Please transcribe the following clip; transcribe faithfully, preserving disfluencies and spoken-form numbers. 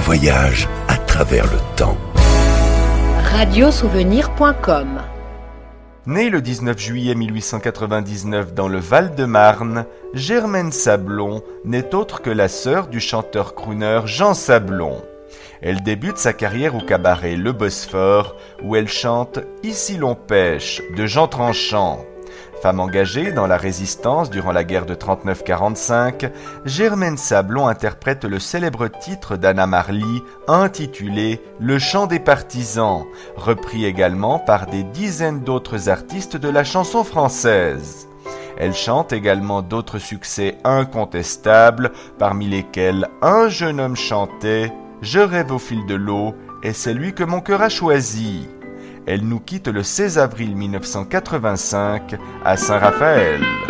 voyage à travers le temps. radiosouvenir point com. Née le dix-neuf juillet mille huit cent quatre-vingt-dix-neuf dans le Val-de-Marne, Germaine Sablon n'est autre que la sœur du chanteur-crooner Jean Sablon. Elle débute sa carrière au cabaret Le Bosphore, où elle chante « Ici l'on pêche » de Jean Tranchant. Femme engagée dans la résistance durant la guerre de trente-neuf quarante-cinq, Germaine Sablon interprète le célèbre titre d'Anna Marly intitulé « Le chant des partisans », repris également par des dizaines d'autres artistes de la chanson française. Elle chante également d'autres succès incontestables, parmi lesquels « Un jeune homme chantait »,« Je rêve au fil de l'eau » et « C'est lui que mon cœur a choisi ». Elle nous quitte le seize avril mille neuf cent quatre-vingt-cinq à Saint-Raphaël.